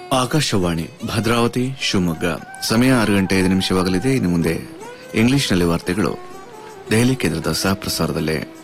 ಆಕಾಶವಾಣಿ ಭದ್ರಾವತಿ ಶಿವಮೊಗ್ಗ ಸಮಯ 6:05 ಇನ್ನು ಮುಂದೆ ಇಂಗ್ಲಿಷ್ನಲ್ಲಿ ವಾರ್ತೆಗಳು ದೆಹಲಿ ಕೇಂದ್ರದ ಸಹ ಪ್ರಸಾರದಲ್ಲೇ